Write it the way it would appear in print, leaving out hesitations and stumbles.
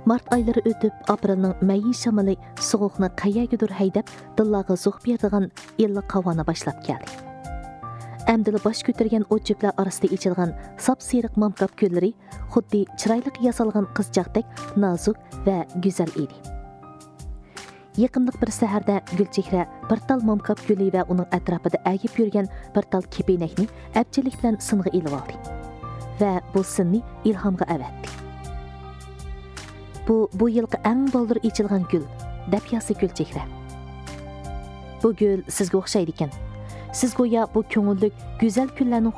Mart ayları ötüp, aprelning mayi shamali soğuqni qayergadir haydab, dillarga zuq beradigan illiq havoni boshlab keldi. Әмділі баш көтерген отчеплер арасында ечілген сап-серік мамқап гүллері xuddi chiroyli yasalgan qizchaqdek nozik va go'zal edi. Yaqinliq bir saharda Gulchehra bir tal mamqap guli va uning atrofida agib yurgan bir tal kepenakni abchilik bilan singa ilib oldi va bu sinni ilhomga avatdi. Bu yilgi eng boldir echilgan gul, deb yozdi Gulchehra. Bu gul sizga o'xshaydi ekan. Siz go'yo bu ko'ngillik, go'zal kunlarning